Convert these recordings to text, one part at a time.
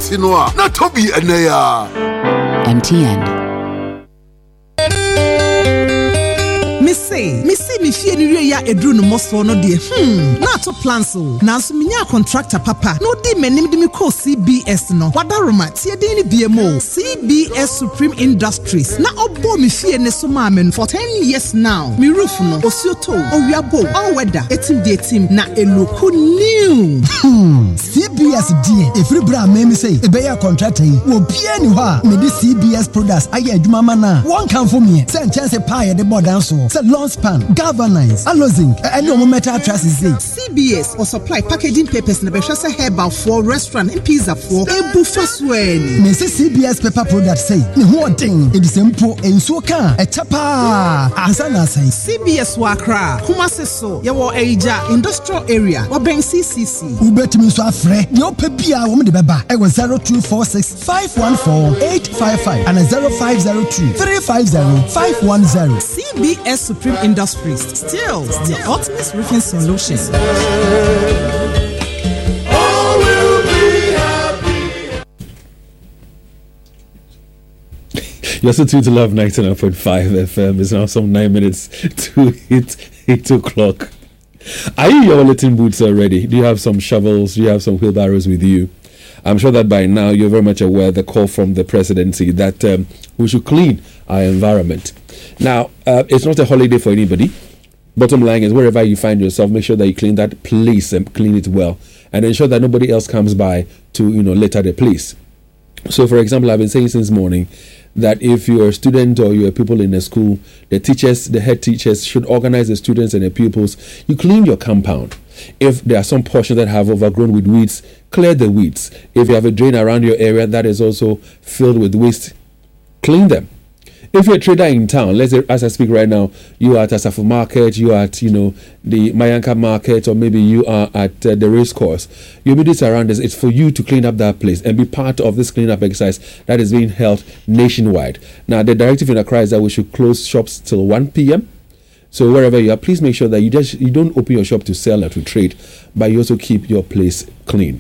Eti noa na Toby eneya. MTN. Me fie ni re ya edru no moso no de na to plan so na so menya contractor papa no di menim de me call CBS no wadaroma tie din ni BMO CBS Supreme Industries na obo me fie ne so ma men for 10 years now me roof no osioto owiabo all weather etim de etim na eloku new CBS die every bra me say e be ya contractor yi wo bia ni ho a me di CBS products aye adwuma ma na won kan for me say chance pie de board so say long span galvanize allozing and no metal trusses CBS or supply packaging papers na be hwese herbal for restaurant and pizza for ebu faswen me say CBS paper products say ne ho odin e disempo enso ka e chapa asana say CBS wakra kuma se so ye wo eja industrial area wo ben CCC ubetimi so afre ye opabia wo me de beba e 0246 514 855 and 0502 350 510 CBS Supreme Industries, still the ultimate roofing solution. All will be happy. You're still tuned to Love 99.5 FM. It's now some 9 minutes to hit 8 o'clock. Are you your little boots already? Do you have some shovels? Do you have some wheelbarrows with you? I'm sure that by now you're very much aware of the call from the presidency that we should clean our environment. Now, it's not a holiday for anybody. Bottom line is, wherever you find yourself, make sure that you clean that place and clean it well, and ensure that nobody else comes by to, litter the place. So, for example, I've been saying since morning that if you're a student or you're people in a school, the teachers, the head teachers should organize the students and the pupils. You clean your compound. If there are some portions that have overgrown with weeds, clear the weeds. If you have a drain around your area that is also filled with waste, clean them. If you're a trader in town, let's say, as I speak right now, you are at Asafo Market, you are at, the Mayanka Market, or maybe you are at the race course. Your immediate surroundings, it's for you to clean up that place and be part of this cleanup exercise that is being held nationwide. Now, the directive in Accra is that we should close shops till 1 p.m. So wherever you are, please make sure that you don't open your shop to sell or to trade, but you also keep your place clean.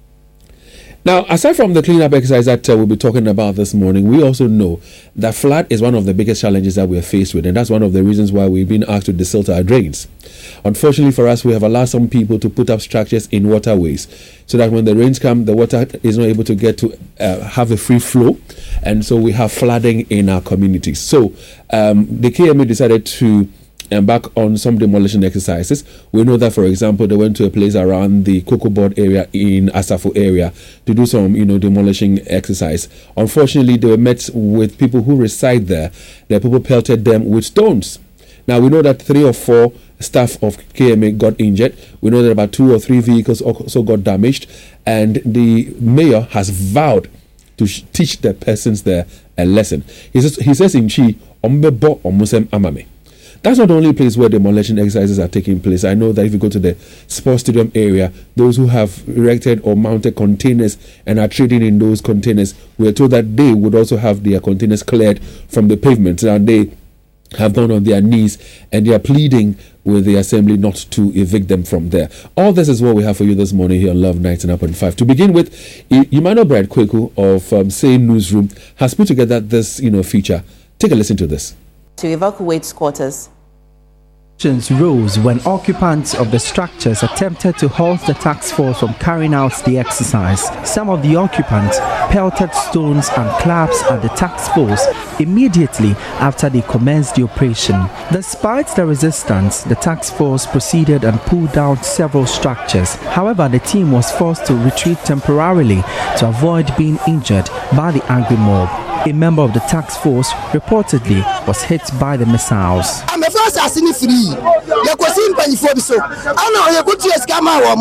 Now, aside from the cleanup exercise that we'll be talking about this morning, we also know that flood is one of the biggest challenges that we are faced with, and that's one of the reasons why we've been asked to desilt our drains. Unfortunately for us, we have allowed some people to put up structures in waterways so that when the rains come, the water is not able to get to have a free flow, and so we have flooding in our communities. So the KMA decided to embark on some demolition exercises. We know that, for example, they went to a place around the Cocoa Board area in Asafo area to do some, demolishing exercise. Unfortunately, they were met with people who reside there. The people pelted them with stones. Now, we know that 3 or 4 staff of KMA got injured. We know that about 2 or 3 vehicles also got damaged. And the mayor has vowed to teach the persons there a lesson. He says in Chi, Ombebo Omusem Amame. That's not the only place where demolition exercises are taking place. I know that if you go to the sports stadium area, those who have erected or mounted containers and are trading in those containers, we are told that they would also have their containers cleared from the pavement. And they have gone on their knees and they are pleading with the assembly not to evict them from there. All this is what we have for you this morning here on Love 99.5. To begin with, Emmanuel Brad Kweku of Say Newsroom has put together this feature. Take a listen to this. To evacuate squatters. Tensions rose when occupants of the structures attempted to halt the task force from carrying out the exercise. Some of the occupants pelted stones and clubs at the task force immediately after they commenced the operation. Despite the resistance, the task force proceeded and pulled down several structures. However, the team was forced to retreat temporarily to avoid being injured by the angry mob. A member of the task force reportedly was hit by the missiles. I'm a first asking free. You could see so. I know you could just come out.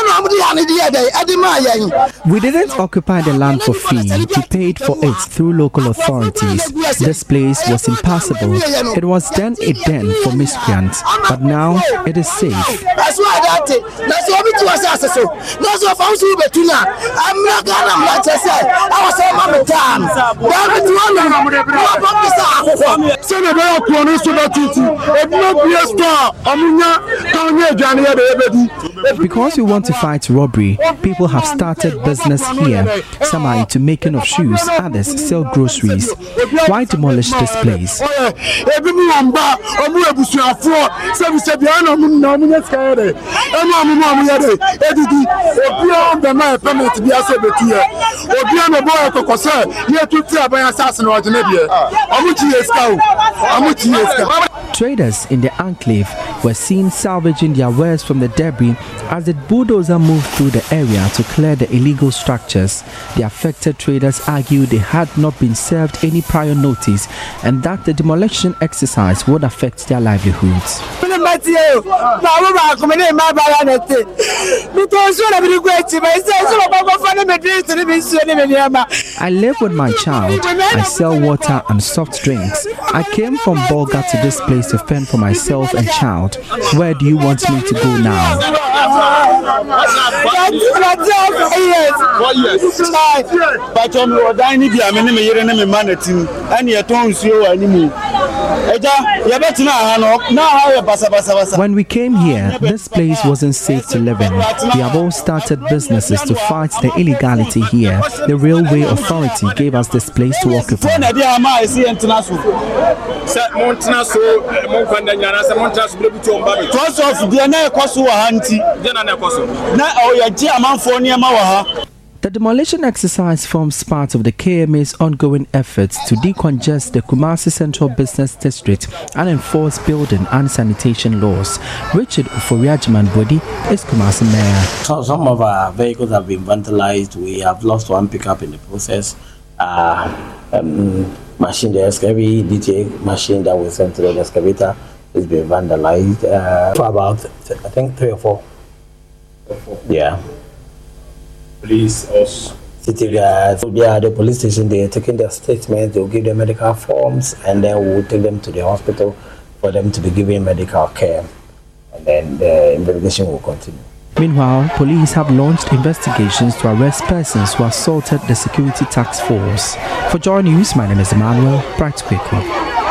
We didn't occupy the land for free. We paid for it through local authorities. This place was impassable. It was then a den for miscreants, but now it is safe. That's why that's what we do as so. That's what I'm not gonna say. I was on my time. Send a better corner so that it not be a star. Because we want to fight robbery, people have started business here. Some are into making of shoes, others sell groceries. Why demolish this place? Traders in the enclave were seen salvaging their wares from the debris as the bulldozer moved through the area to clear the illegal structures. The affected traders argued they had not been served any prior notice and that the demolition exercise would affect their livelihoods. I live with my child. I sell water and soft drinks. I came from Bolga to this place to fend for myself and child. Where do you want me to go now? When we came here, this place wasn't safe to live in. We have all started businesses to fight the illegality here. The Railway Authority gave us this place to occupy. The demolition exercise forms part of the KMA's ongoing efforts to decongest the Kumasi Central Business District and enforce building and sanitation laws. Richard Uforiajiman-Bodi is Kumasi Mayor. Some of our vehicles have been vandalized. We have lost one pickup in the process. Machine, the excavator, DTA machine that was sent to the excavator has been vandalized for about, I think, 3 or 4. Yeah. Police also. City guards, the police station, they're taking their statements, they'll give them medical forms, and then we'll take them to the hospital for them to be given medical care. And then the investigation will continue. Meanwhile, police have launched investigations to arrest persons who assaulted the security task force. For Joy News, my name is Emmanuel Bright-Kweku.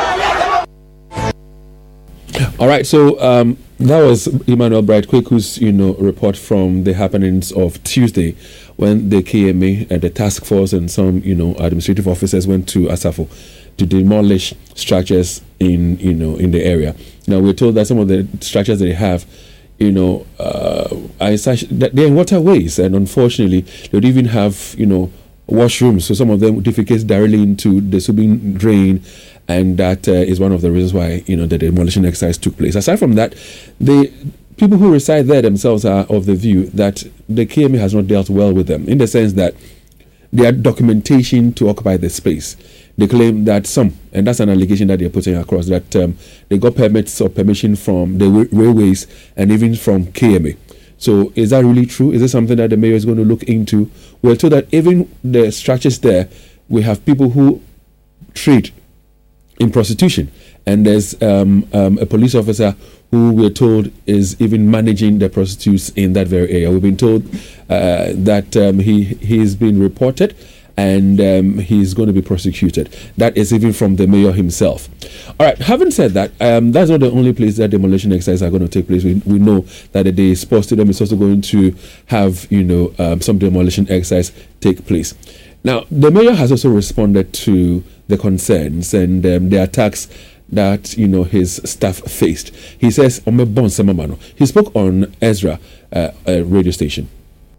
All right, so that was Emmanuel Bright-Kweku's, report from the happenings of Tuesday when the KMA and the task force and some, administrative officers went to Asafo to demolish structures in the area. Now, we're told that some of the structures that they have, they're in waterways, and unfortunately, they would even have, washrooms. So some of them defecate directly into the Subin drain, and that is one of the reasons why the demolition exercise took place. Aside from that, the people who reside there themselves are of the view that the KMA has not dealt well with them, in the sense that their documentation to occupy the space. They claim that and that's an allegation that they're putting across, that they got permits or permission from the railways and even from KMA. So is that really true? Is it something that the mayor is going to look into? We're told that even the structures there, we have people who trade in prostitution, and there's a police officer who we're told is even managing the prostitutes in that very area. We've been told that he's been reported and he's going to be prosecuted. That is even from the mayor himself. All right, having said that, that's not the only place that demolition exercises are going to take place. We know that the sports stadium is also going to have, some demolition exercise take place. Now, the mayor has also responded to the concerns and the attacks that his staff faced. He says, he spoke on Ezra radio station.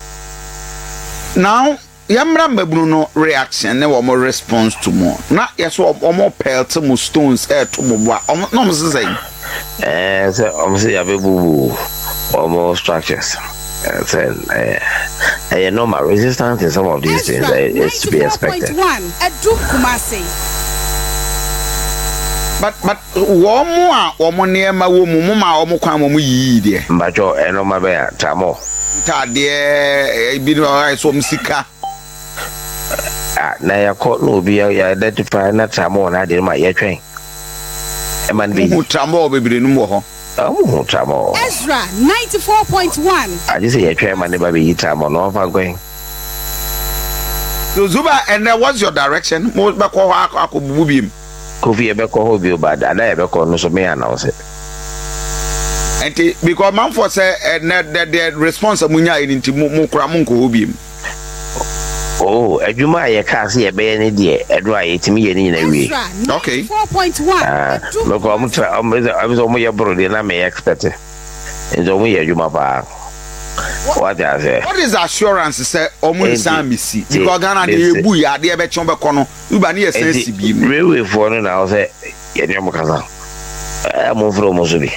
Now, Yamra Bruno reaction, never more response to more. Not yes, or more pelt to more stones, air to more. No, saying. Or more structures. A normal resistance in some of these things is to be expected. But one more near my woman, or come we dear. But your normal bear, Tamo. Tadia, be alright, so Msika. Now your court will be identified not Tamo, and I did my ear train. A man be Tamo, baby, no more. Oh, Tamo. Ezra 94.1. I just say a chairman never be Tamo, no, if I'm going. So Zuba, and what's your direction? Most back or Kofi ebeko hobi obad ada ebeko no so me announce it. Because man for say the response munya inti mu kura mu nko hobi. Oh, adwuma ye ka se ye be ne de edo ayetimi ye ni na wi. Okay. 4.1. No ko am ye bro de na me expect. Enzo mu ye adwuma pa. What is the assurance say omu san misi? Because Ghana dey ebu ya de be chon be kono. Uba ni essence bi. Railway for no na say ye de mo kasa. Mo fro mo so bi.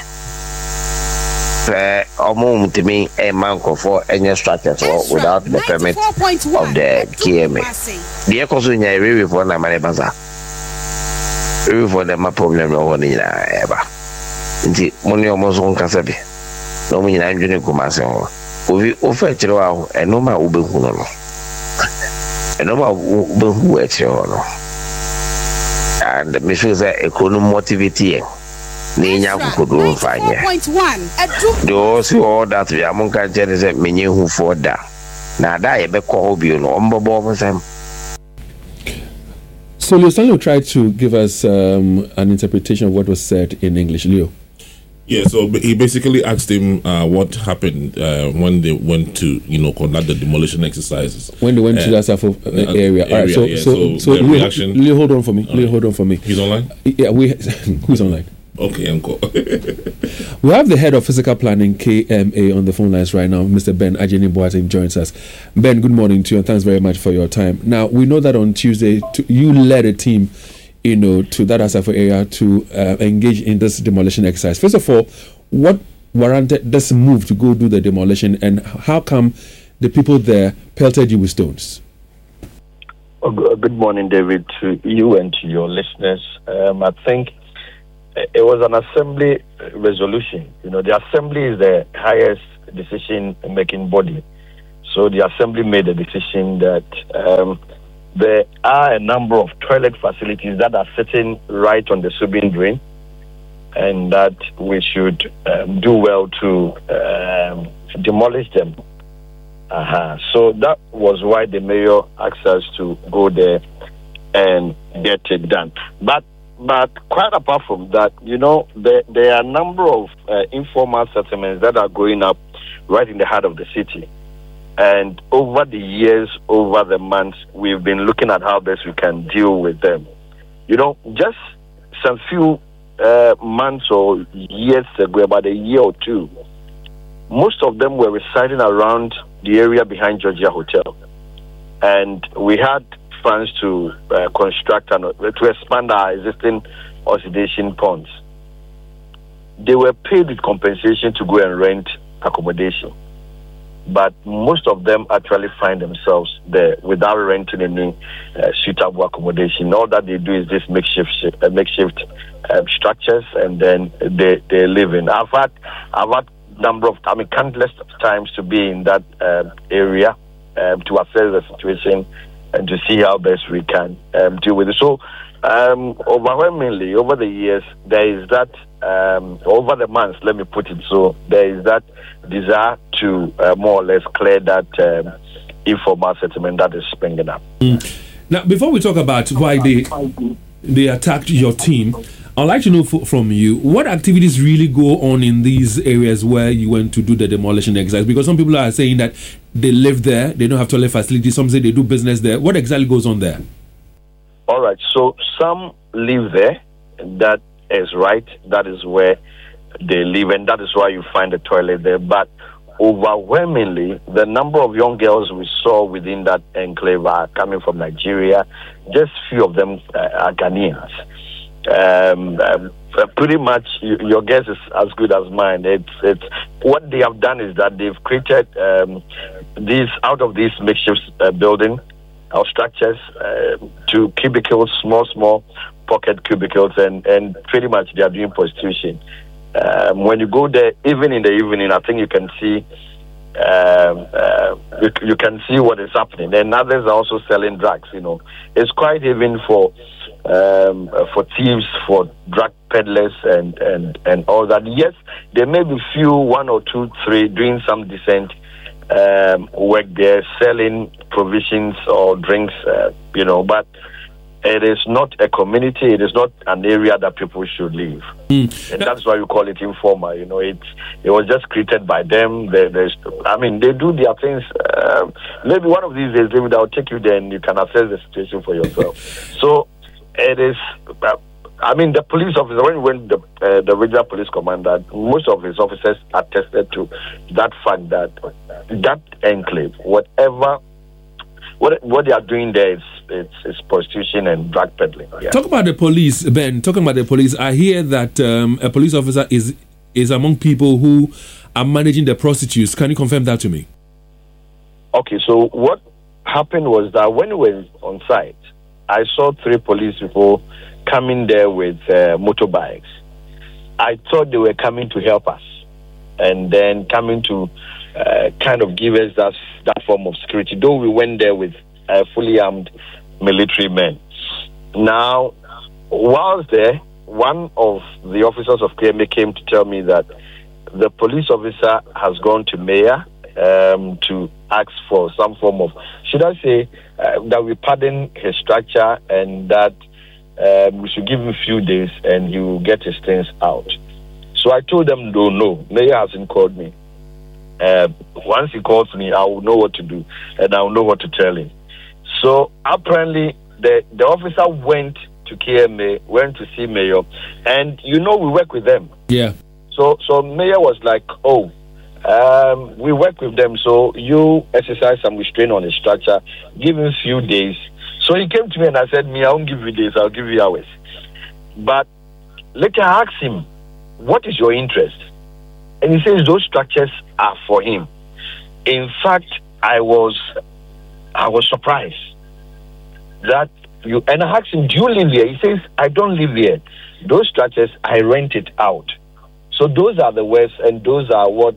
Omo mutimi e manko for any structures without the permit of the KMA. The ekoso nya railway for na mane baza. Railway for them ma problem no ni na eba. Nti mo ni omo so nkasa bi. No mo ni na ndwene kumase ho. Ovi ofetro aho enoma ubehu no. Enoma ubehu etro no. And me feel say economic motivate Ninya kukudu fanya. Do see all that we are monka jere menye hu for da. Na da ye be ko obi no ombobo msem. So Leo Stanley tried to give us an interpretation of what was said in English. Leo. Yeah, so he basically asked him what happened when they went to, conduct the demolition exercises. When they went to that area. All right, so Leo, hold on for me. Leo, hold on for me. He's online? Yeah, who's online? Okay, Uncle. We have the head of physical planning, KMA, on the phone lines right now. Mr. Ben Ajeni Boateng joins us. Ben, good morning to you, and thanks very much for your time. Now, we know that on Tuesday, you led a team, to that Asafo area to engage in this demolition exercise. First of all, what warranted this move to go do the demolition, and how come the people there pelted you with stones? Good morning, David, to you and to your listeners. I think it was an assembly resolution. The assembly is the highest decision-making body. So the assembly made a decision that there are a number of toilet facilities that are sitting right on the Subin drain, and that we should do well to demolish them. So that was why the mayor asked us to go there and get it done. But quite apart from that, there are a number of informal settlements that are going up right in the heart of the city. And over the years, over the months, we've been looking at how best we can deal with them. Just some few months or years ago, about a year or two, most of them were residing around the area behind Georgia Hotel. And we had funds to construct and to expand our existing oxidation ponds. They were paid with compensation to go and rent accommodation, but most of them actually find themselves there without renting any suitable accommodation. All that they do is this makeshift structures, and then they live in. I've had countless times to be in that area to assess the situation and to see how best we can deal with it. So, overwhelmingly, over the years, there is that, over the months, let me put it so, there is that desire to more or less clear that informal settlement that is springing up. Now, before we talk about why they attacked your team, I'd like to know from you, what activities really go on in these areas where you went to do the demolition exercise? Because some people are saying that they live there, they don't have toilet facilities, some say they do business there. What exactly goes on there? All right, so some live there, that is right, that is where they live, and that is why you find a toilet there. But overwhelmingly, the number of young girls we saw within that enclave are coming from Nigeria. Just few of them are Ghanaians. Pretty much your guess is as good as mine. It's what they have done is that they've created these out of these makeshift building or structures to cubicles, small pocket cubicles, and pretty much they are doing prostitution. When you go there, even in the evening, I think you can see you can see what is happening. And others are also selling drugs. It's quite even for thieves, for drug peddlers, and all that. Yes, there may be few, 1 or 2, 3 doing some decent work there, selling provisions or drinks, but It is not a community. It is not an area that people should live, and that's why we call it informal. You know, it was just created by them. They do their things. Maybe one of these days, David, I'll take you there and you can assess the situation for yourself. So it is. The police officer, when we went the regional police commander, most of his officers attested to that fact that enclave, whatever. What they are doing there is prostitution and drug peddling. Yeah. Talk about the police, Ben. Talking about the police, I hear that a police officer is among people who are managing the prostitutes. Can you confirm that to me? Okay, so what happened was that when we were on site, I saw 3 police people coming there with motorbikes. I thought they were coming to help us and then coming to kind of give us that form of security, though we went there with fully armed military men. Now, whilst there, one of the officers of KMA came to tell me that the police officer has gone to mayor to ask for some form of, should I say, that we pardon his structure and that we should give him a few days and he will get his things out. So I told them, no, mayor hasn't called me. Once he calls me, I will know what to do and I will know what to tell him. So apparently, the officer went to KMA, went to see Mayor, and we work with them. Yeah. So Mayor was like, we work with them, so you exercise some restraint on the structure, give him a few days. So he came to me and I said, I won't give you days, I'll give you hours. But later I asked him, what is your interest? And he says those structures are for him. In fact, I was surprised that and I asked him, do you live here? He says, I don't live here. Those structures, I rent it out. So those are the words, and those are what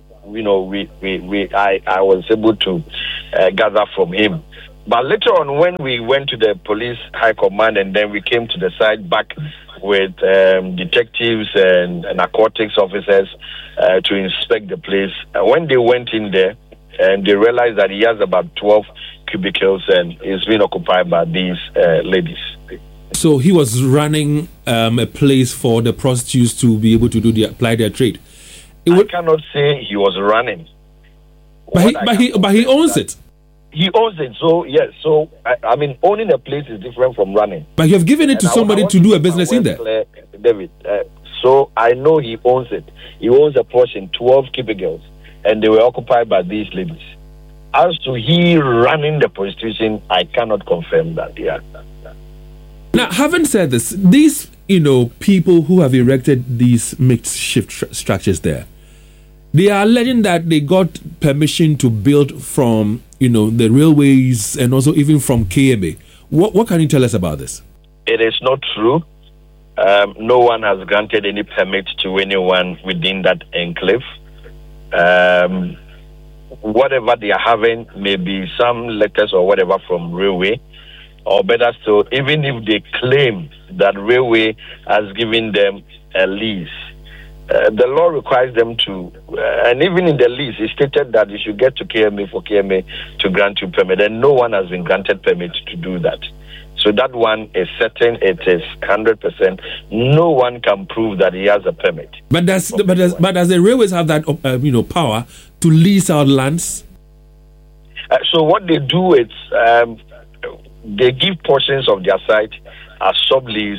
I was able to gather from him. But later on, when we went to the police high command and then we came to the site back with detectives and narcotics officers to inspect the place, when they went in there and they realized that he has about 12 cubicles and is being occupied by these ladies. So he was running a place for the prostitutes to be able to apply their trade. I cannot say he was running. But he owns it. He owns it, so yes. So owning a place is different from running. But you have given it to somebody to do a business in there, David. So I know he owns it. He owns a portion, 12 cubicles, and they were occupied by these ladies. As to he running the prostitution, I cannot confirm that. Yeah. Now, having said this, these people who have erected these makeshift structures there, they are alleging that they got permission to build from the railways and also even from KMA. What can you tell us about this? It is not true. No one has granted any permit to anyone within that enclave. Whatever they are having may be some letters or whatever from railway, or better still, even if they claim that railway has given them a lease, the law requires them to, and even in the lease, it stated that you should get to KMA for KMA to grant you permit, and no one has been granted permit to do that. So that one is certain, it is 100%. No one can prove that he has a permit. But does the railways have that power to lease out lands? So what they do is they give portions of their site as sublease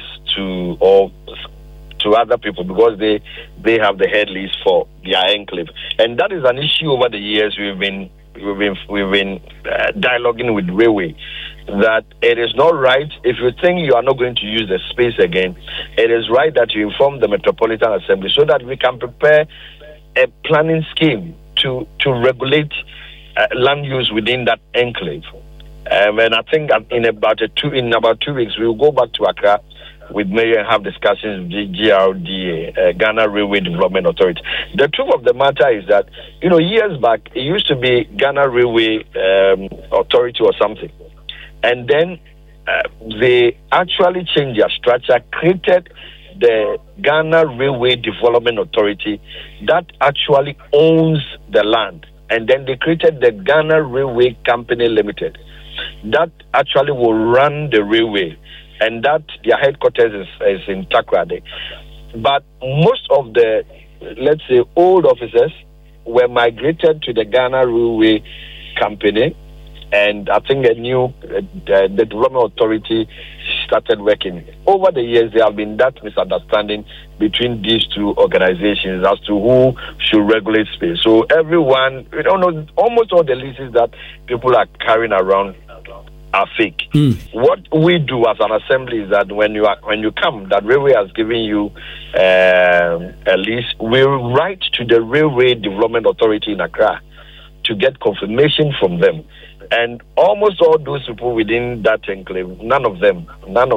to other people because they have the head lease for their enclave, and that is an issue over the years. We've been dialoguing with railway that it is not right. If you think you are not going to use the space again, it is right that you inform the Metropolitan Assembly so that we can prepare a planning scheme to regulate land use within that enclave. And I think in about 2 weeks we will go back to Accra with Mayor and have discussions with the GRDA, Ghana Railway Development Authority. The truth of the matter is that, years back, it used to be Ghana Railway Authority or something. And then they actually changed their structure, created the Ghana Railway Development Authority that actually owns the land. And then they created the Ghana Railway Company Limited that actually will run the railway. and that their headquarters is in Takoradi. But most of the, let's say, old officers were migrated to the Ghana Railway Company, and I think a new the Development Authority started working. Over the years, there have been that misunderstanding between these two organizations as to who should regulate space. So everyone, almost all the leases that people are carrying around are fake. What we do as an assembly is that when you come, that railway has given you a lease, we write to the Railway Development Authority in Accra to get confirmation from them. And almost all those people within that enclave, none of them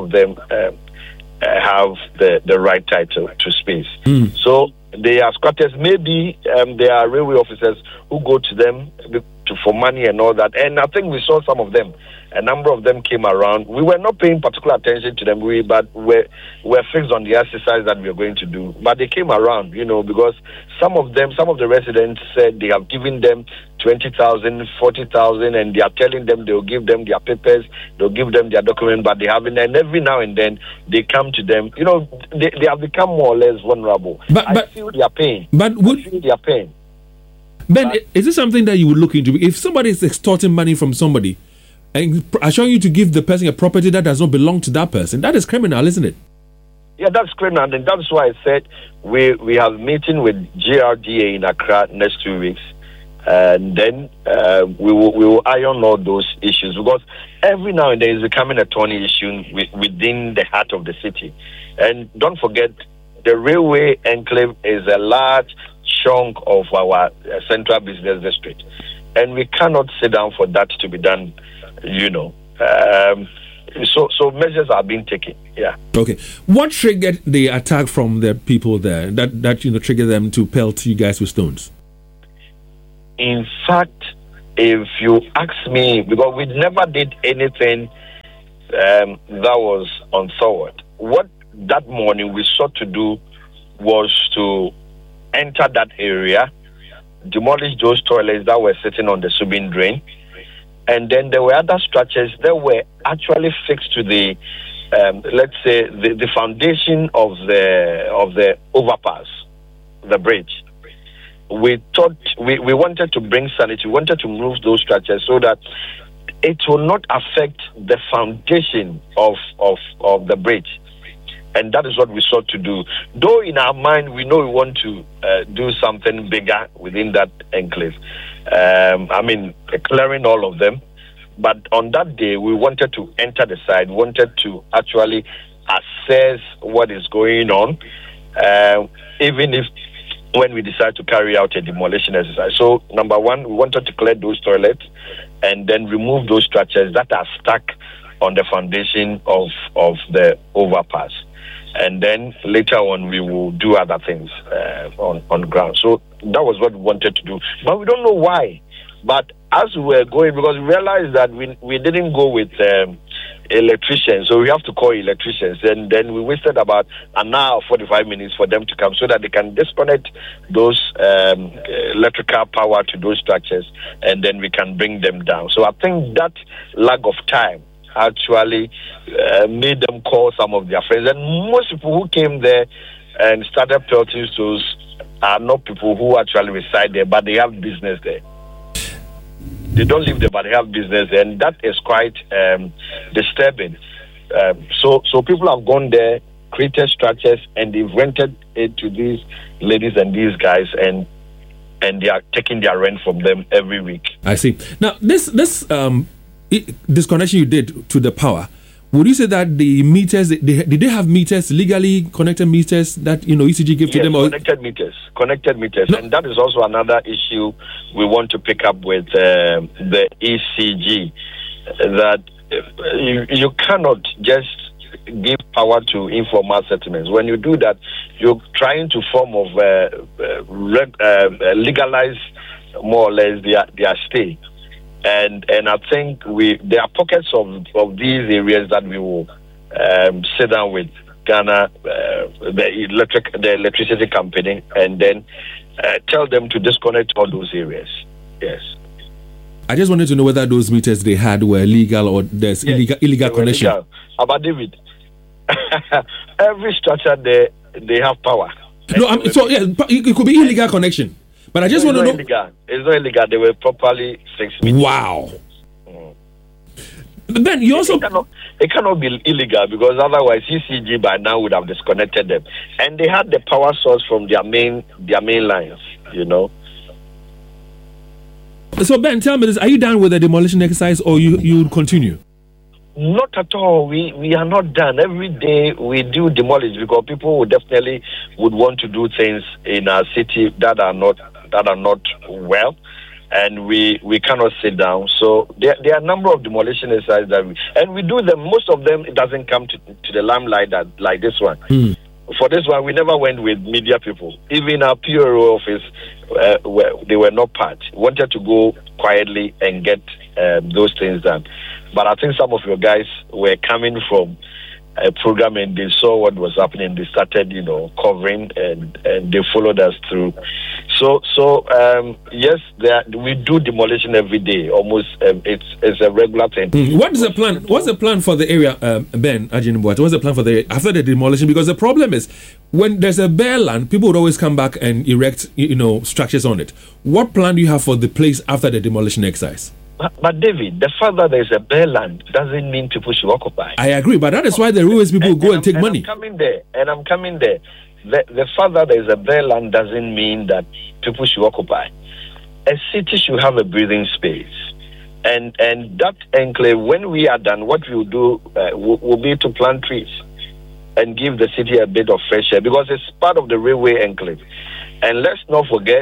have the right title to space. So they are squatters. Maybe there are railway officers who go to them for money and all that. And I think we saw some of them. A number of them came around. We were not paying particular attention to them, but we're fixed on the exercise that we are going to do. But they came around, because some of the residents said they have given them 20,000, 40,000, and they are telling them they'll give them their papers, they'll give them their document, but they haven't. And every now and then they come to them. They have become more or less vulnerable. I feel their pain. I feel their pain. Ben, is this something that you would look into? If somebody is extorting money from somebody and assuring you to give the person a property that does not belong to that person, that is criminal, isn't it? Yeah, that's criminal, and that's why I said we have a meeting with GRDA in Accra next 2 weeks, and then we will iron all those issues, because every now and then it's becoming a thorny issue within the heart of the city. And don't forget, the railway enclave is a large chunk of our central business district, and we cannot sit down for that to be done. So measures are being taken. Yeah. Okay. What triggered the attack from the people there? That triggered them to pelt you guys with stones? In fact, if you ask me, because we never did anything that was untoward. What that morning we sought to do was to enter that area, demolish those toilets that were sitting on the Subin drain. And then there were other structures that were actually fixed to the, let's say, the foundation of the overpass, the bridge. We thought we wanted to bring sanity. We wanted to move those structures so that it will not affect the foundation of the bridge. And that is what we sought to do. Though in our mind, we know we want to do something bigger within that enclave. Clearing all of them. But on that day, we wanted to enter the site, wanted to actually assess what is going on, even if when we decide to carry out a demolition exercise. So, number one, we wanted to clear those toilets and then remove those structures that are stuck on the foundation of the overpass. And then later on, we will do other things on ground. So that was what we wanted to do. But we don't know why. But as we were going, because we realized that we didn't go with electricians, so we have to call electricians. And then we wasted about an hour, 45 minutes for them to come so that they can disconnect those electrical power to those structures, and then we can bring them down. So I think that lack of time actually made them call some of their friends. And most people who came there and started pelting stones are not people who actually reside there, but they have business there. They don't live there, but they have business there, and that is quite disturbing. So people have gone there, created structures, and they've rented it to these ladies and these guys, and they are taking their rent from them every week. I see. Now, this disconnection you did to the power, would you say that the meters, did they have meters, legally connected meters that ECG gave to them? Or? Connected meters. No. And that is also another issue we want to pick up with the ECG, that you cannot just give power to informal settlements. When you do that, you're trying to form of legalize more or less their stay. And I think there are pockets of these areas that we will sit down with Ghana, the electricity company, and then tell them to disconnect all those areas. Yes. I just wanted to know whether those meters they had were legal or there's illegal connection. Legal. But David, Every structure there, they have power. No, it could be illegal connection. But I just want to know. Illegal. It's not illegal. They were properly fixed. Wow. But Ben, you also it cannot be illegal because otherwise CCG by now would have disconnected them, and they had the power source from their main lines. You know. So Ben, tell me this: are you done with the demolition exercise, or you would continue? Not at all. We are not done. Every day we do demolish because people would definitely want to do things in our city that are not well, and we cannot sit down. So there are a number of demolition exercises that we do them. Most of them, it doesn't come to the limelight like this one. For this one, we never went with media people. Even our PRO office, they were not part. Wanted to go quietly and get those things done. But I think some of your guys were coming from a program and they saw what was happening. They started, covering and they followed us through. So yes, we do demolition every day. Almost, it's a regular thing. What is the plan? What's the plan for the area, Ben Ajinbuat? What's the plan for the after the demolition? Because the problem is when there's a bare land, people would always come back and erect, structures on it. What plan do you have for the place after the demolition exercise? But David, the fact that there's a bare land doesn't mean people should occupy. I agree, but that is why the ruins people go and take money. I'm coming there. The fact that there's a bare land doesn't mean that people should occupy. A city should have a breathing space. And that enclave, when we are done, what we will do will be to plant trees and give the city a bit of fresh air because it's part of the railway enclave. And let's not forget,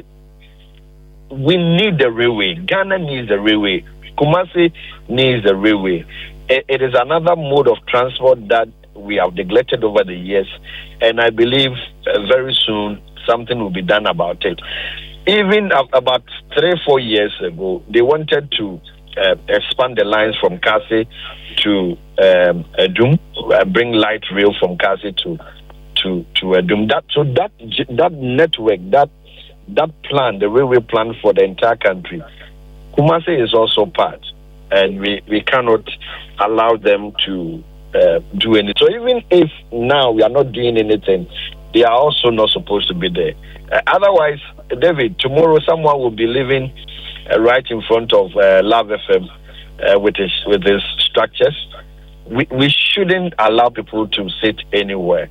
we need the railway. Ghana needs the railway. Kumasi needs the railway. It is another mode of transport that we have neglected over the years, and I believe very soon something will be done about it. Even about 3-4 years ago, they wanted to expand the lines from Kasi to Edum, bring light rail from Kasi to Edum. That network, that plan, the railway plan for the entire country, Kumasi is also part, and we cannot allow them to do anything. So even if now we are not doing anything, they are also not supposed to be there. Otherwise, David, tomorrow someone will be living right in front of Love FM with his structures. We shouldn't allow people to sit anywhere.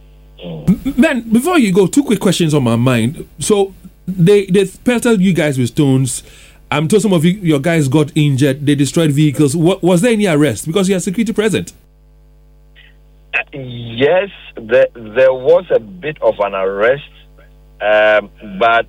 Ben, before you go, 2 quick questions on my mind. So they pelted you guys with stones. I'm told some of your guys got injured. They destroyed vehicles. Was there any arrest? Because you had security present. Yes, there was a bit of an arrest, but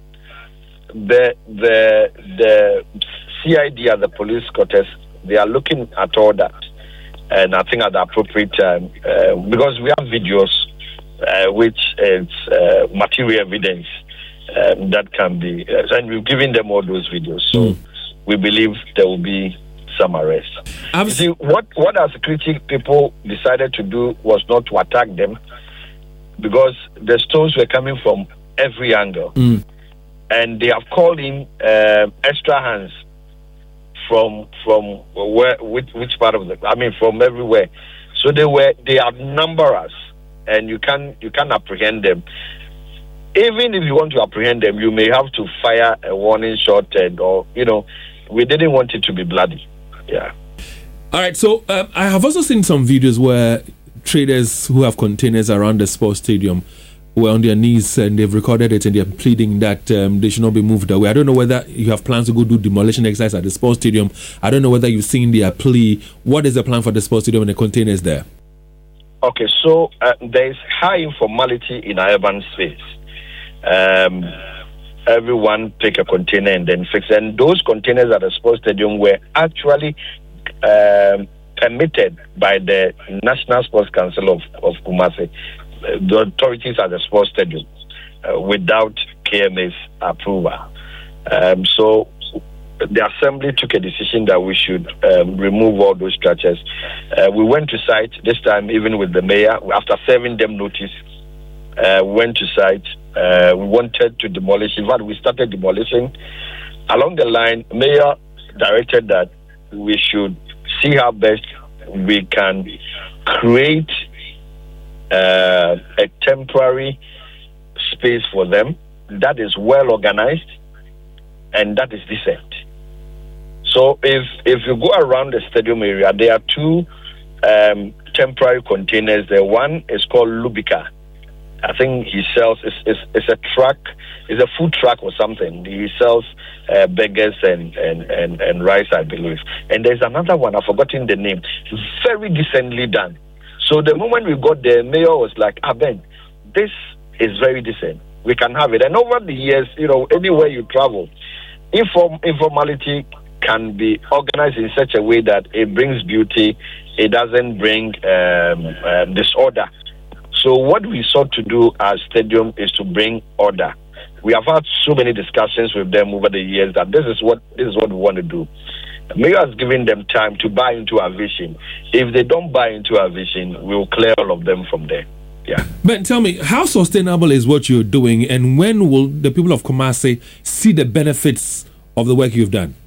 the CID and the police quarters, they are looking at all that, and I think at the appropriate time, because we have videos which is material evidence that can be, and we've given them all those videos. So we believe there will be some arrest. You see, what our security people decided to do was not to attack them, because the stones were coming from every angle, and they have called in extra hands from which part of from everywhere. So they outnumber us, and you can apprehend them. Even if you want to apprehend them, you may have to fire a warning shot, we didn't want it to be bloody. Yeah. All right. So I have also seen some videos where traders who have containers around the sports stadium were on their knees and they've recorded it and they're pleading that they should not be moved away. I don't know whether you have plans to go do demolition exercise at the sports stadium. I don't know whether you've seen their plea. What is the plan for the sports stadium and the containers there? Okay, so there is high informality in our urban space. Everyone take a container and then fix. And those containers at the sports stadium were actually permitted by the National Sports Council of Kumasi, the authorities at the sports stadium, without KMA's approval. So the assembly took a decision that we should remove all those structures. We went to site this time, even with the mayor, after serving them notice. Went to site. We wanted to demolish. In fact, we started demolishing. Along the line, Mayor directed that we should see how best we can create a temporary space for them that is well organized and that is decent. So if you go around the stadium area, there are two temporary containers. The one is called Lubica. I think he sells it's a truck, it's a food truck or something. He sells burgers and rice, I believe. And there's another one, I've forgotten the name. Very decently done. So the moment we got there, mayor was like, Ben, this is very decent. We can have it. And over the years, anywhere you travel, informality can be organized in such a way that it brings beauty, it doesn't bring disorder. So what we sought to do as Stadium is to bring order. We have had so many discussions with them over the years that this is what we want to do. The mayor has given them time to buy into our vision. If they don't buy into our vision, we'll clear all of them from there. Yeah. Ben, tell me, how sustainable is what you're doing, and when will the people of Kumasi see the benefits of the work you've done?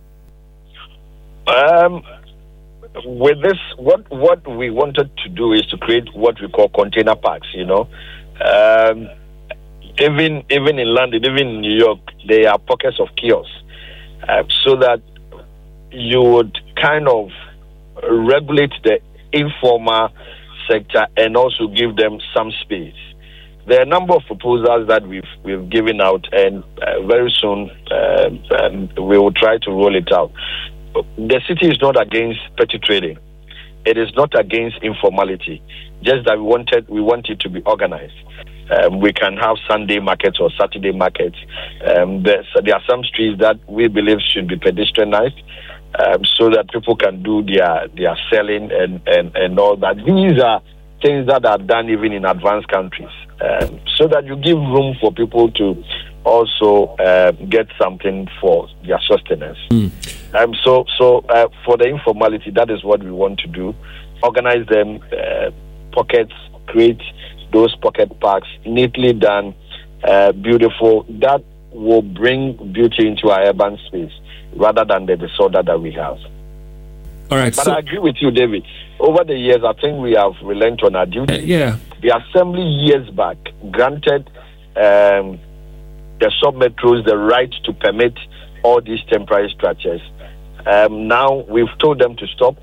With this, what we wanted to do is to create what we call container parks. Even in London, even in New York, there are pockets of kiosks, so that you would kind of regulate the informal sector and also give them some space. There are a number of proposals that we've given out, and very soon we will try to roll it out. The city is not against petty trading. It is not against informality. Just that we want it to be organized. We can have Sunday markets or Saturday markets. There are some streets that we believe should be pedestrianized, so that people can do their selling and all that. These are things that are done even in advanced countries, so that you give room for people to also get something for their sustenance. So for the informality, that is what we want to do. Organize them, pockets, create those pocket parks, neatly done, beautiful. That will bring beauty into our urban space rather than the disorder that we have. All right. But I agree with you, David. Over the years, I think we have relent on our duty. The Assembly years back granted the sub-metros the right to permit all these temporary structures. Now we've told them to stop,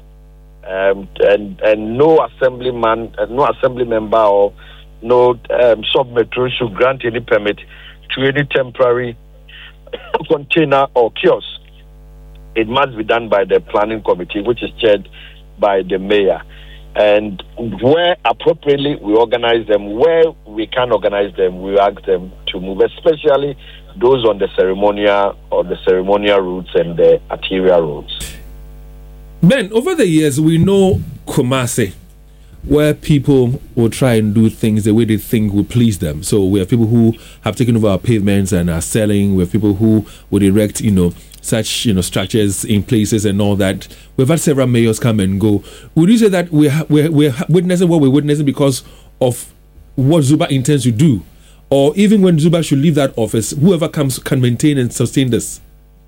and no assembly member or no sub-metro should grant any permit to any temporary container or kiosk. It must be done by the planning committee, which is chaired by the mayor. And where appropriately we organize them, where we can organize them, we ask them to move, especially those on the ceremonial routes and the arterial routes. Ben, over the years, we know Kumasi, where people will try and do things the way they think will please them. So we have people who have taken over our pavements and are selling. We have people who would erect, such structures in places and all that. We've had several mayors come and go. Would you say that we're witnessing what we're witnessing because of what Zuba intends to do? Or even when Zuba should leave that office, whoever comes can maintain and sustain this?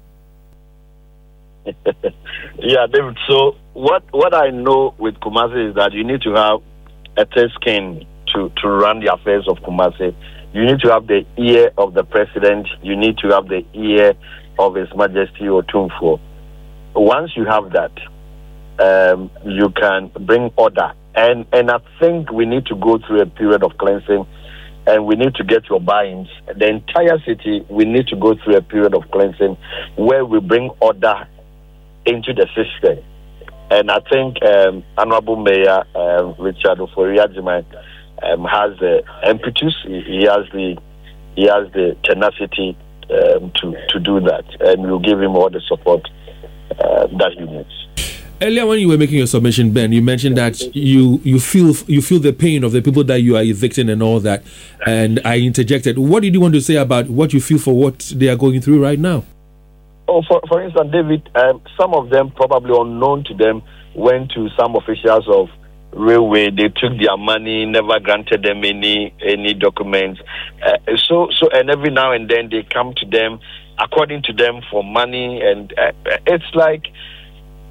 Yeah, David. So what I know with Kumasi is that you need to have a thick skin to run the affairs of Kumasi. You need to have the ear of the president. You need to have the ear of His Majesty Otumfuo. Once you have that, you can bring order. And I think we need to go through a period of cleansing, and we need to get your buy-ins. The entire city, we need to go through a period of cleansing where we bring order into the system. And I think Honorable Mayor Richard Ofori-Agyeman has the impetus. He has the tenacity to do that, and we'll give him all the support that he needs. Earlier, when you were making your submission, Ben, you mentioned that you feel the pain of the people that you are evicting and all that, and I interjected. What did you want to say about what you feel for what they are going through right now? Oh, for instance, David, some of them, probably unknown to them, went to some officials of railway. They took their money, never granted them any documents. So and every now and then they come to them, according to them, for money, and it's like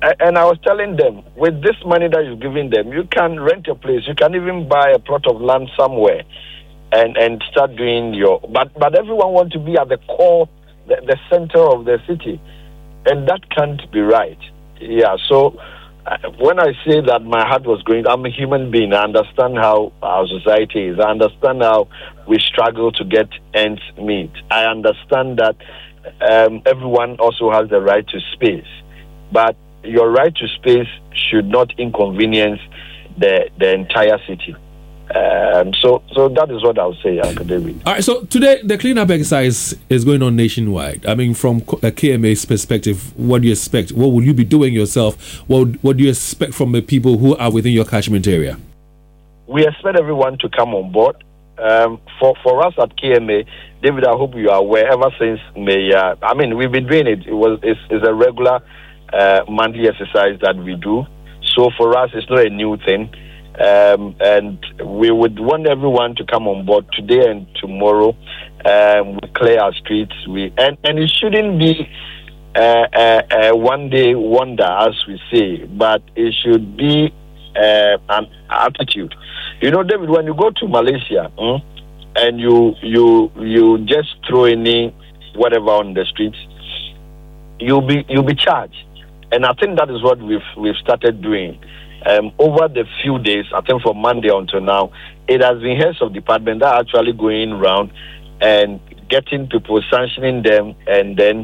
And I was telling them, with this money that you're giving them, you can rent a place. You can even buy a plot of land somewhere and start doing your... But everyone wants to be at the core, the center of the city. And that can't be right. Yeah, so when I say that my heart was going, I'm a human being. I understand how our society is. I understand how we struggle to get ends meet. I understand that everyone also has the right to space. But your right to space should not inconvenience the entire city. So that is what I'll say, Uncle David. All right, so today the cleanup exercise is going on nationwide. I mean, from a KMA's perspective, what do you expect? What will you be doing yourself? What do you expect from the people who are within your catchment area? We expect everyone to come on board. For us at KMA, David, I hope you are aware, ever since May, we've been doing it. It's a regular monthly exercise that we do. So for us, it's not a new thing. And we would want everyone to come on board today and tomorrow. We clear our streets. And it shouldn't be a one-day wonder, as we say, but it should be an attitude. You know, David, when you go to Malaysia and you just throw any whatever on the streets, you'll be charged. And I think that is what we've started doing. Over the few days, I think from Monday until now, it has been heads of department that are actually going around and getting people, sanctioning them, and then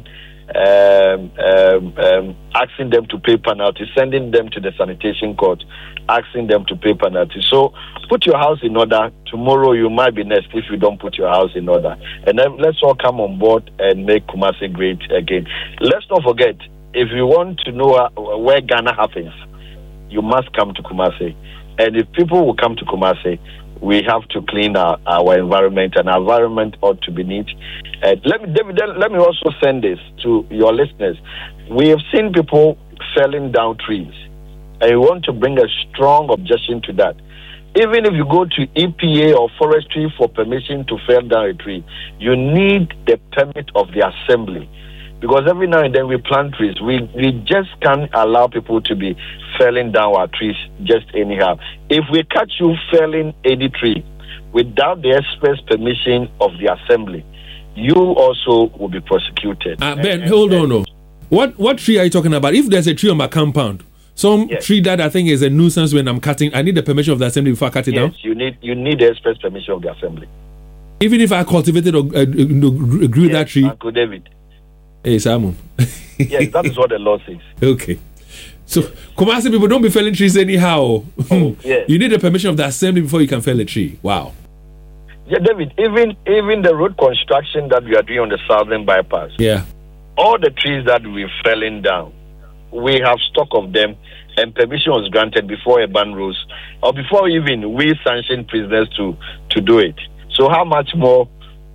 asking them to pay penalty, sending them to the sanitation court, asking them to pay penalty. So put your house in order. Tomorrow you might be next if you don't put your house in order. And then let's all come on board and make Kumasi great again. Let's not forget, if you want to know where Ghana happens, you must come to Kumasi. And if people will come to Kumasi, we have to clean our environment, and our environment ought to be neat. Let me also send this to your listeners. We have seen people felling down trees, and we want to bring a strong objection to that. Even if you go to EPA or forestry for permission to fell down a tree, you need the permit of the assembly. Because every now and then we plant trees. We just can't allow people to be felling down our trees just anyhow. If we catch you felling any tree without the express permission of the assembly, you also will be prosecuted. Ben, hold on. What tree are you talking about? If there's a tree on my compound, tree that I think is a nuisance when I'm cutting, I need the permission of the assembly before I cut it down? You need the express permission of the assembly. Even if I cultivated or grew that tree? Uncle David. Hey, Simon. Yes, that is what the law says. Okay. So, Kumasi people, don't be felling trees anyhow. Yes. You need the permission of the assembly before you can fell a tree. Wow. Yeah, David, even the road construction that we are doing on the southern bypass. Yeah. All the trees that we're felling down, we have stock of them, and permission was granted before Urban Rules, or before even we sanctioned prisoners to do it. So how much more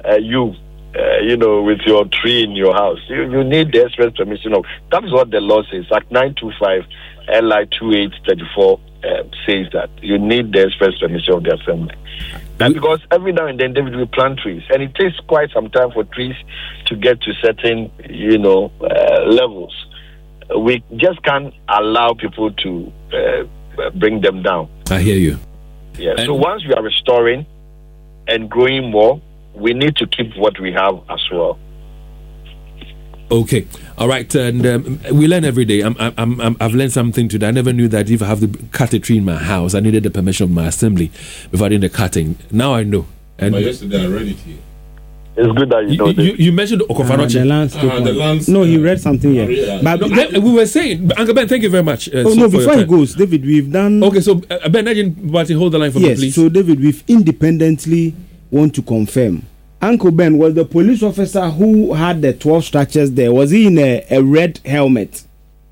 with your tree in your house, you need the express permission of. That is what the law says. Act 925 LI 2834 says that you need the express permission of the assembly. And because every now and then, David, we plant trees, and it takes quite some time for trees to get to certain, levels. We just can't allow people to bring them down. I hear you. Yeah. So once we are restoring and growing more, we need to keep what we have as well. Okay, all right, and we learn every day. I've learned something today. I never knew that if I have to cut a tree in my house, I needed the permission of my assembly before doing the cutting. Now I know. And but yesterday I read it here. It's good that you know this. You mentioned Okofanochi. The landscape. No, he read something here. But we were saying, Uncle Ben, thank you very much. Before he goes, David, we've done. Okay, so Ben, hold the line for me, please. Yes, so David, we've independently want to confirm. Uncle Ben, was the police officer who had the 12 structures there, was he in a red helmet?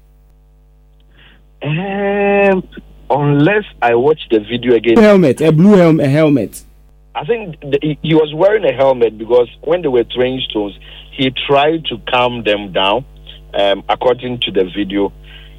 Unless I watch the video again. A blue helmet. I think he was wearing a helmet because when they were throwing stones, he tried to calm them down, according to the video.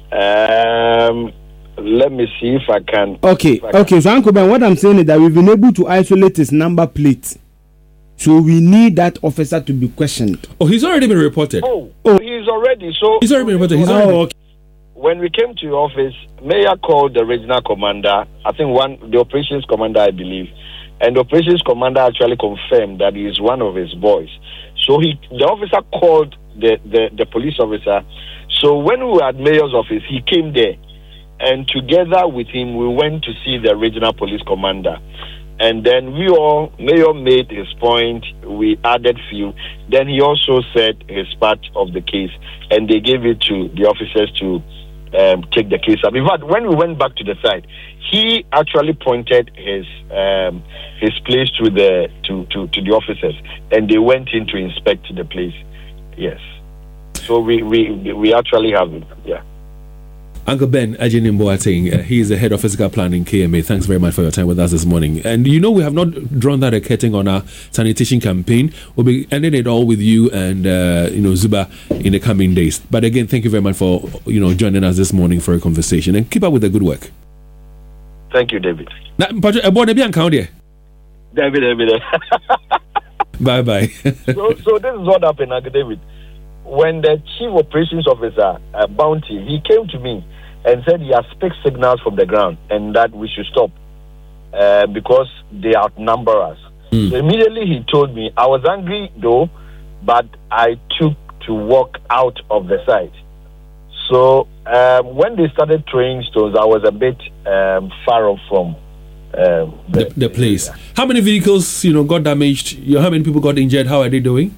Let me see if I can. Okay. So Uncle Ben, what I'm saying is that we've been able to isolate his number plate. So we need that officer to be questioned. Oh, he's already been reported. He's already been reported. Okay. when we came to your office, Mayor called the regional commander, I think the operations commander, I believe, and the operations commander actually confirmed that he is one of his boys. So the officer called the police officer. So when we were at Mayor's office, he came there, and together with him, we went to see the regional police commander. And then Mayor made his point, we added few. Then he also said his part of the case, and they gave it to the officers to take the case up. In fact, when we went back to the site, he actually pointed his place to the officers, and they went in to inspect the place. Yes. So we actually have it. Yeah. Uncle Ben Ajinim Boateng, he is the head of physical planning KMA. Thanks very much for your time with us this morning. And we have not drawn that a curtain on our sanitation campaign. We'll be ending it all with you and Zuba in the coming days. But again, thank you very much for joining us this morning for a conversation, and keep up with the good work. Thank you, David. David. Bye bye. So this is what happened, Uncle David. When the chief operations officer, Bounty, he came to me and said he has picked signals from the ground and that we should stop because they outnumber us. So immediately he told me, I was angry though, but I took to walk out of the site. So when they started throwing stones, I was a bit far off from the place. How many vehicles got damaged? How many people got injured? How are they doing?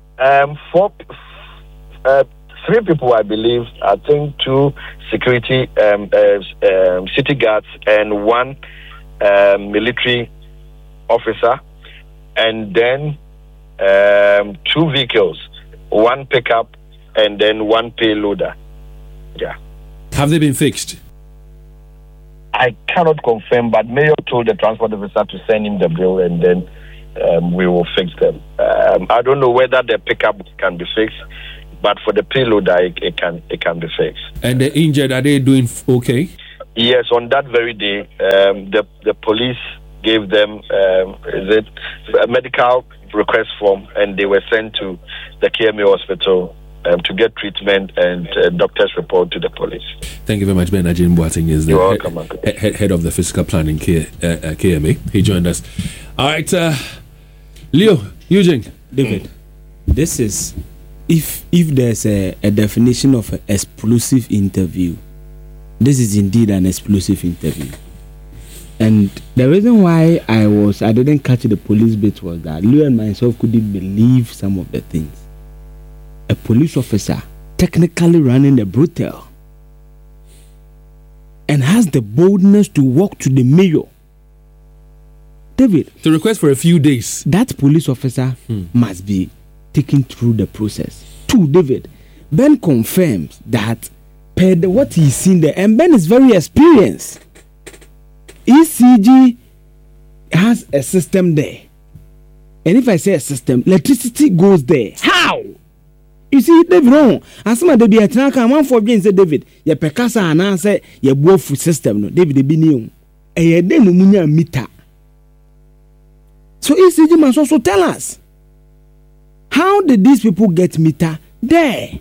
3 people, I believe. I think 2 security city guards and 1 military officer, and then 2 vehicles, 1 pickup and then 1 payloader. Yeah. Have they been fixed? I cannot confirm, but Mayor told the transport officer to send him the bill, and then we will fix them. I don't know whether the pickup can be fixed, but for the payloader, it can be fixed. And the injured, are they doing okay? Yes, on that very day, the police gave them a medical request form, and they were sent to the KMA hospital to get treatment and doctor's report to the police. Thank you very much. Ben Ajin Boateng is the head of the physical planning KMA. He joined us. All right, Leo, Eugene. David, this is, if there's a definition of an explosive interview, this is indeed an explosive interview. And the reason why I didn't catch the police bit was that Leo and myself couldn't believe some of the things. A police officer technically running the brothel and has the boldness to walk to the mayor, David, to request for a few days. That police officer must be taken through the process. 2, David, Ben confirms that per what he's seen there, and Ben is very experienced. ECG has a system there, and if I say a system, electricity goes there. How? You see, David, wrong. As soon as they be a track, I'm on for being said, David, your pecasa and answer your wolf system. No, David, they be new. And you then no meter. So ECG must also tell us, how did these people get meter there?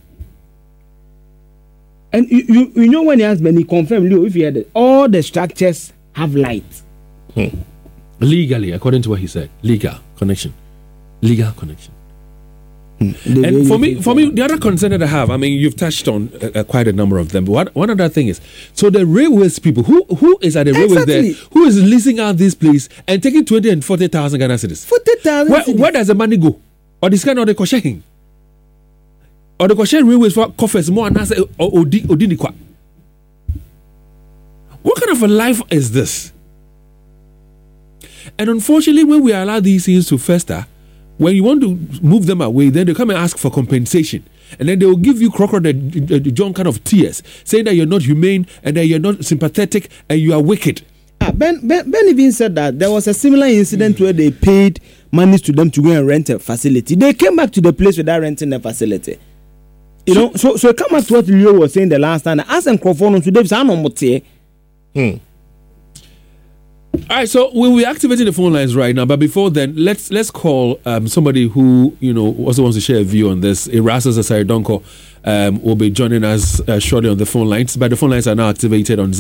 And you know when he asked me, he confirmed, Leo, if you had all the structures have light. Legally, according to what he said, legal connection. And for me, the other concern that I have, I mean, you've touched on quite a number of them. But one other thing is, so the railways people, who is at the railways there, who is leasing out this place and taking 20 and 40,000 Ghana cedis? 40,000. Where does the money go? Or this kind of the Koshehin? Or the Koshehin railways for coffers more and answer Odinikwa? What kind of a life is this? And unfortunately, when we allow these things to fester, when you want to move them away, then they come and ask for compensation. And then they will give you crocodile John kind of tears, saying that you're not humane and that you're not sympathetic and you are wicked. Ben even said that there was a similar incident where they paid money to them to go and rent a facility. They came back to the place without renting a facility. You know, so come back to what Leo was saying the last time. Ask them Crawford on today, All right, so we'll be activating the phone lines right now, but before then, let's call somebody who also wants to share a view on this. Erastus Asari-Donko will be joining us shortly on the phone lines, but the phone lines are now activated on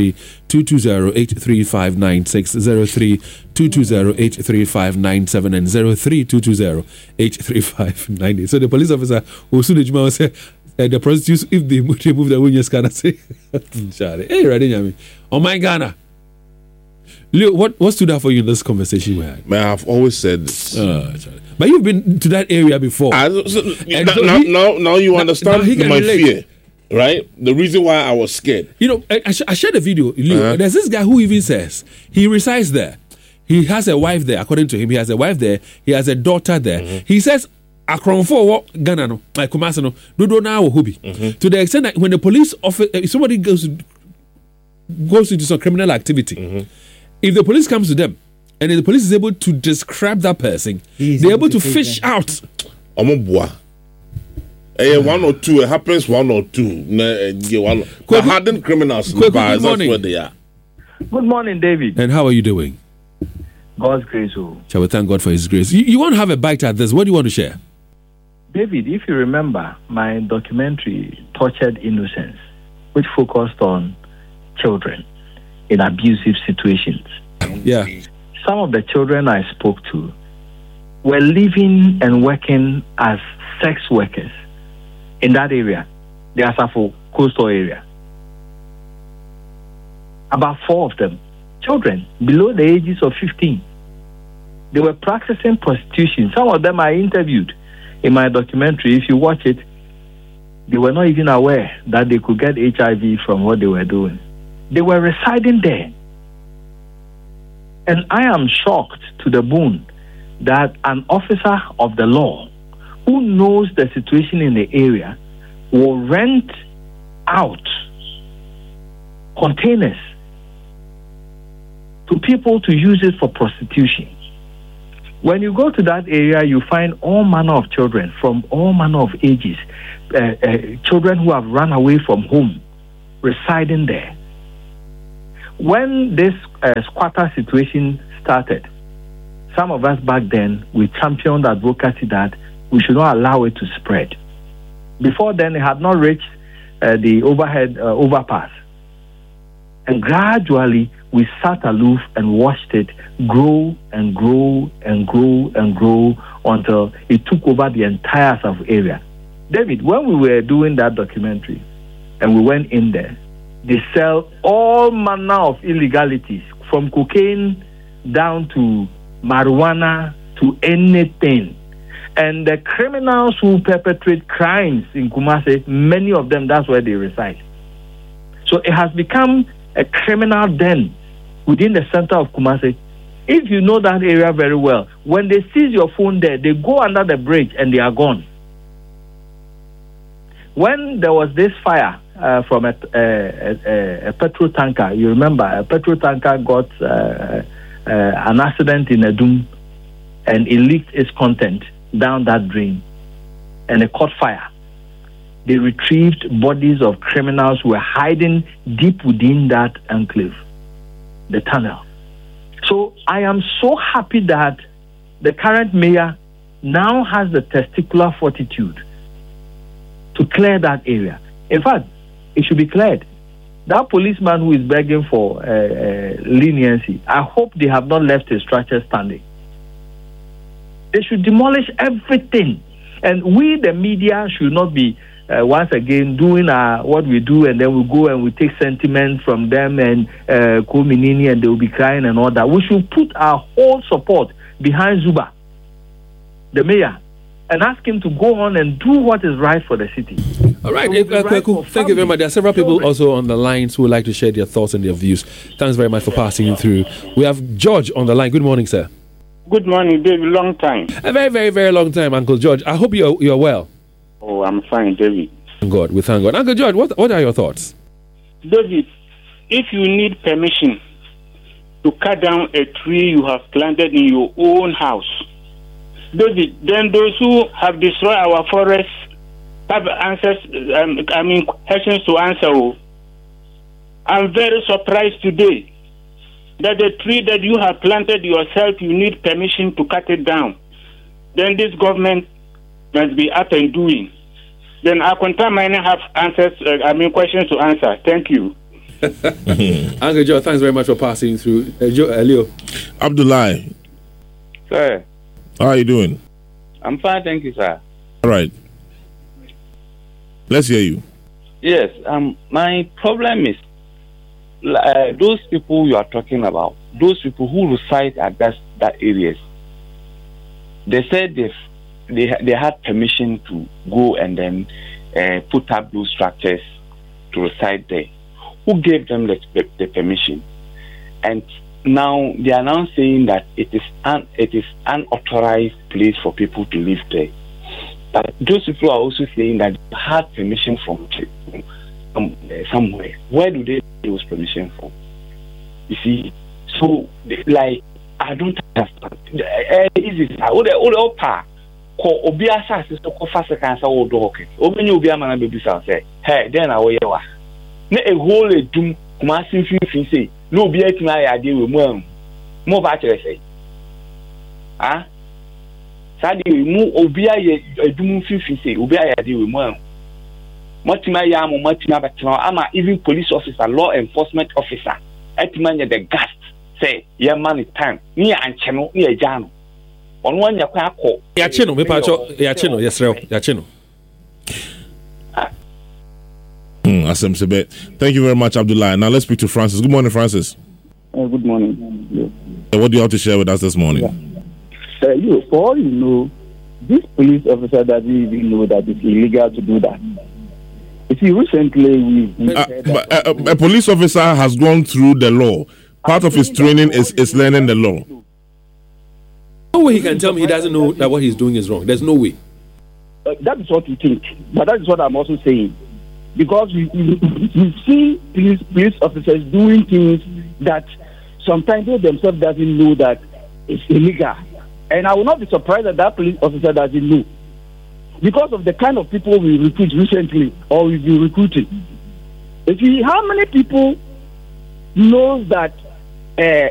03-220-83596, 03-220-83597, and 03-220-83598. So the police officer will soon say the prostitutes, if they move the window scanner, say, "Hey, ready, Yami? Oh my Ghana." Leo, what stood out for you in this conversation we had? Man, I've always said this. But you've been to that area before. Now you understand my fear, right? The reason why I was scared. I shared a video, Leo. There's this guy who even says he resides there. He has a wife there. According to him, he has a wife there. He has a daughter there. He says, Akronfo Ghana no, like Kumasi no, do now hobby. To the extent that when the police officer, if somebody goes into some criminal activity, if the police comes to them and if the police is able to describe that person, they're able to fish out. One or two, it happens 1 or 2. Hardened criminals, good that's morning. where they are. Good morning, David. And how are you doing? God's grace. Shall we thank God for His grace? You want to have a bite at this? What do you want to share? David, if you remember my documentary, Tortured Innocence, which focused on children in abusive situations. Yeah. Some of the children I spoke to were living and working as sex workers in that area, the Asafo coastal area. About 4 of them, children below the ages of 15. They were practicing prostitution. Some of them I interviewed in my documentary. If you watch it, they were not even aware that they could get HIV from what they were doing. They were residing there. And I am shocked to the bone that an officer of the law who knows the situation in the area will rent out containers to people to use it for prostitution. When you go to that area, you find all manner of children from all manner of ages, children who have run away from home, residing there. When this squatter situation started, some of us back then, we championed advocacy that we should not allow it to spread. Before then, it had not reached the overpass. And gradually, we sat aloof and watched it grow and grow and grow and grow until it took over the entire South area. David, when we were doing that documentary and we went in there, they sell all manner of illegalities, from cocaine down to marijuana to anything. And the criminals who perpetrate crimes in Kumasi, many of them, that's where they reside. So it has become a criminal den within the center of Kumasi. If you know that area very well, when they seize your phone there, they go under the bridge and they are gone. When there was this fire from a petrol tanker, you remember, a petrol tanker got an accident in Edum and it leaked its content down that drain and it caught fire. They retrieved bodies of criminals who were hiding deep within that enclave, the tunnel. So I am so happy that the current mayor now has the testicular fortitude to clear that area. In fact, it should be cleared. That policeman who is begging for leniency, I hope they have not left his structure standing. They should demolish everything. And we, the media, should not be once again doing what we do, and then we go and we take sentiment from them and Kominini, and they will be crying and all that. We should put our whole support behind Zuba, the mayor, and ask him to go on and do what is right for the city. All right, cool. Thank you very much. There are several people also on the lines who would like to share their thoughts and their views. Thanks very much for passing through. We have George on the line. Good morning, sir. Good morning, David. Long time. A very, very, very long time, Uncle George. I hope you're well. Oh, I'm fine, David. Thank God. We thank God. Uncle George, what are your thoughts? David, if you need permission to cut down a tree you have planted in your own house, David, then those who have destroyed our forests have questions to answer. I'm very surprised today that the tree that you have planted yourself, you need permission to cut it down, then this government must be up and doing. Then our contact mining have questions to answer. Thank you. Uncle Joe, thanks very much for passing through. Leo. Abdullahi. Sir. How are you doing? I'm fine, thank you, sir. All right. Let's hear you. Yes, my problem is those people you are talking about, those people who reside at that areas. They said they had permission to go and then put up those structures to reside there. Who gave them the permission? And now they are now saying that it is unauthorized place for people to live there. But those people are also saying that they had permission from somewhere. Where do they get those permission from? You see, so like I don't understand. Easy. Ko obi asase so ko fa second sa wo do okay obi obi amana be bisa say hey then na wo ye wa na a whole edum kuma sin fin say no obi atima ya ade we mu am mo ba kire say ah sadi mu obi aye edum fin say obi aye ade we mu am matima ya mo matima batema ama even police officer, law enforcement officer atima nya the gas say ye man time ni anche no ni agya no on one yakwa akọ Yachino, me pacho, Yachino, yes, Yachino. Asem Sebe. Thank you very much, Abdullah. Now let's speak to Francis. Good morning, Francis. Good morning. What do you have to share with us this morning? For all you know, this police officer doesn't even know that it's illegal to do that. You see, recently a police officer has gone through the law. Part of his training is learning the law. No way he can tell me he doesn't know that what he's doing is wrong. There's no way. That is what you think, but that is what I'm also saying. Because we see police officers doing things that sometimes they themselves doesn't know that it's illegal. And I will not be surprised that police officer doesn't know. Because of the kind of people we recruit recently or we've been recruiting. You see, how many people knows that